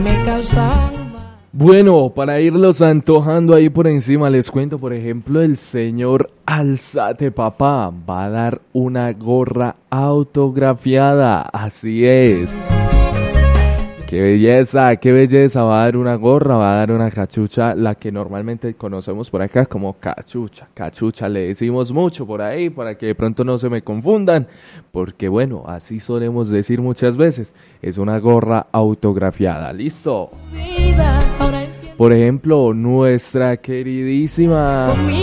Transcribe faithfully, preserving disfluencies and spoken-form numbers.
Me causan. Bueno, para irlos antojando ahí por encima, les cuento, por ejemplo, el señor Alzate Papá va a dar una gorra autografiada, así es. ¡Qué belleza, qué belleza! Va a dar una gorra, va a dar una cachucha, la que normalmente conocemos por acá como cachucha. Cachucha le decimos mucho por ahí para que de pronto no se me confundan, porque bueno, así solemos decir muchas veces. Es una gorra autografiada, ¿listo? Por ejemplo, nuestra queridísima